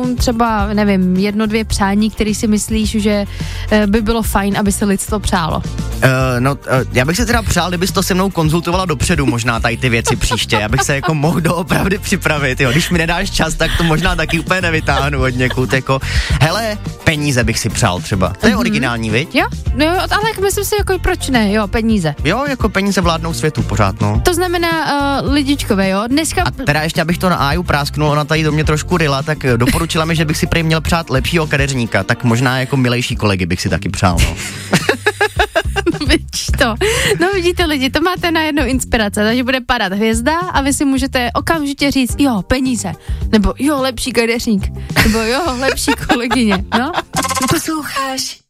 jsou třeba, nevím, 1-2 přání, který si myslíš, že by bylo fajn, aby se lidstvo přálo? Já bych se teda přál, kdybys to se mnou konzultovala dopředu, možná tady ty věci příště, já bych se jako mohl doopravdy připravit, jo. Když mi nedáš čas, tak to možná taky úplně nevytáhnu od někud, jako, hele, peníze bych si přál třeba, to je originální, viď? Jo, ale myslím si, jako proč ne, jo, peníze. Jo, jako peníze vládnou světu pořád, no. To znamená lidičkové, jo, dneska... A teda ještě, abych to na Áju prásknul, ona tady do mě trošku ryla, tak doporučila mi, že bych si prý měl přát lepšího kadeřníka, tak možná jako milejší kolegy bych si taky přál, no. Víš to. No vidíte lidi, to máte na jednu inspirace, takže bude padat hvězda a vy si můžete okamžitě říct, jo, peníze, nebo jo, lepší kadeřník, nebo jo, lepší kolegyně, no. Posloucháš